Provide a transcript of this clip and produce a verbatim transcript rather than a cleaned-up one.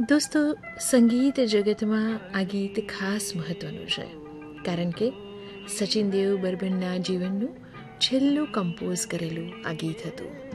દોસ્તો, સંગીત જગતમાં આ ગીત ખાસ મહત્ત્વનું છે, કારણ કે સચિન દેવ બર્મનના જીવનનું છેલ્લું કમ્પોઝ કરેલું આ ગીત હતું.